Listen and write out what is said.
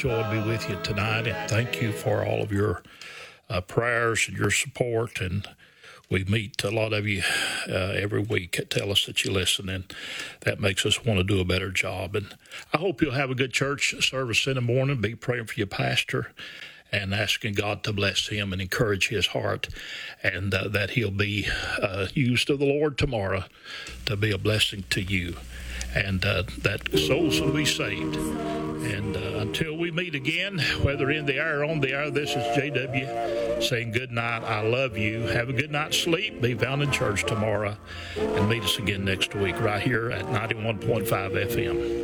Joy to be with you tonight, and thank you for all of your prayers and your support. And we meet a lot of you every week. Tell us that you listen, and that makes us want to do a better job. And I hope you'll have a good church service in the morning. Be praying for your pastor and asking God to bless him and encourage his heart, and that he'll be used of the Lord tomorrow to be a blessing to you, and that souls will be saved. And until we meet again, whether in the air or on the air, this is JW saying good night. I love you. Have a good night's sleep. Be found in church tomorrow, and meet us again next week right here at 91.5 FM.